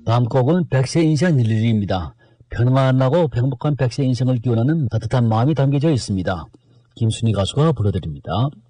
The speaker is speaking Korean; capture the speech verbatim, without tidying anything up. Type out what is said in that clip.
다음 곡은 백세 인생 릴리입니다. 편안하고 행복한 백세 인생을 기원하는 따뜻한 마음이 담겨져 있습니다. 김순희 가수가 불러드립니다.